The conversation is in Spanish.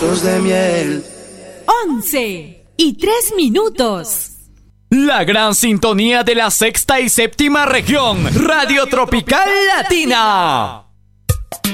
de miel. 11:03. La gran sintonía de la sexta y séptima región, Radio Tropical Latina.